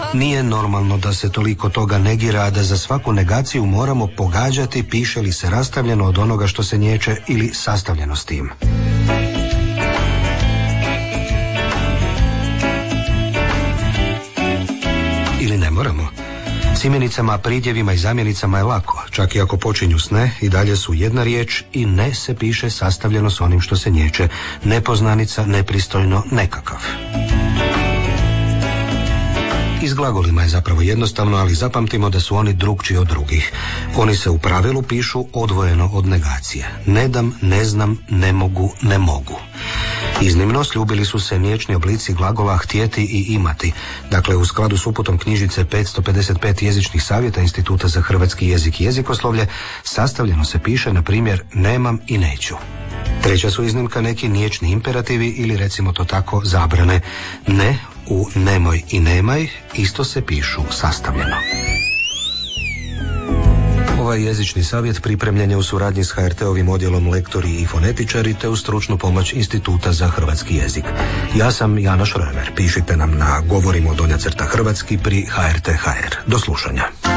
Nije normalno da se toliko toga negira, a da za svaku negaciju moramo pogađati piše li se rastavljeno od onoga što se niječe ili sastavljeno s tim. Ili ne moramo? S imenicama, pridjevima i zamjenicama je lako, čak i ako počinju s ne, i dalje su jedna riječ i ne se piše sastavljeno s onim što se niječe. Nepoznanica, nepristojno, nekakav. I s glagolima je zapravo jednostavno, ali zapamtimo da su oni drukčiji od drugih. Oni se u pravilu pišu odvojeno od negacije. Ne dam, ne znam, ne mogu, ne mogu. Iznimno sljubili su se niječni oblici glagola htjeti i imati. Dakle, u skladu s uputom knjižice 555 jezičnih savjeta Instituta za hrvatski jezik i jezikoslovlje, sastavljeno se piše, na primjer, nemam i neću. Treća su iznimka neki niječni imperativi ili, recimo to tako, zabrane. Ne u nemoj i nemaj isto se pišu sastavljeno. Ovaj jezični savjet pripremljen je u suradnji s HRT-ovim odjelom Lektori i fonetičari te uz stručnu pomoć Instituta za hrvatski jezik. Ja sam Janoš Römer. Pišite nam na govorimo_hrvatski pri HRT.hr. Do slušanja.